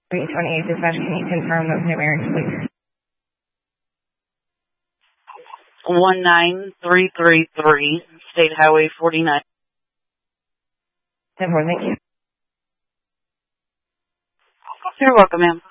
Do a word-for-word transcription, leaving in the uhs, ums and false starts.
three twenty-eight dispatch, can you confirm those new errands, please? one nine three three three, State Highway forty-nine. ten four, thank you. You're welcome, ma'am.